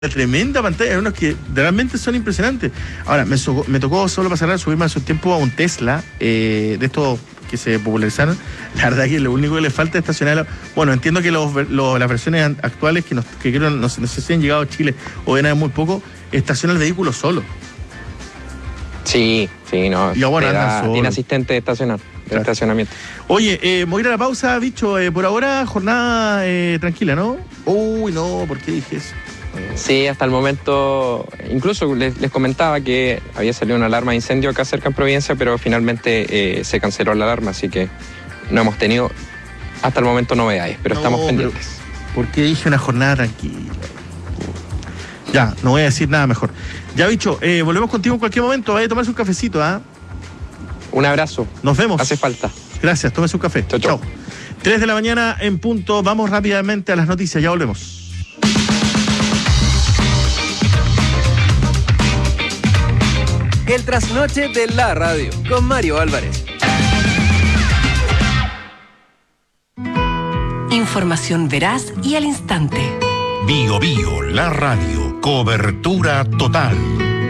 tremenda pantalla, hay unos que realmente son impresionantes. Ahora, me tocó solo para cerrar, subirme hace un tiempo a un Tesla, de estos que se popularizaron. La verdad que lo único que le falta es estacionar. Bueno, entiendo que las versiones actuales que creo no sé si han llegado a Chile o ven muy poco, estaciona el vehículo solo. Sí, no. Y bueno, tiene asistente de estacionamiento. Oye, voy a ir a la pausa, bicho. Por ahora, jornada tranquila, ¿no? Uy, no, ¿por qué dije eso? Sí, hasta el momento, incluso les comentaba que había salido una alarma de incendio acá cerca en Providencia, pero finalmente se canceló la alarma, así que no hemos tenido hasta el momento novedades, pero estamos pendientes. ¿Por qué dije una jornada tranquila? Ya, no voy a decir nada mejor. Ya, bicho, volvemos contigo en cualquier momento. Vaya a tomarse un cafecito, ¿ah? Un abrazo. Nos vemos. Hace falta. Gracias, tómese un café. Chau. 3 de la mañana en punto. Vamos rápidamente a las noticias, ya volvemos. El trasnoche de la radio con Mario Álvarez. Información veraz y al instante. Bio, la radio. Cobertura total.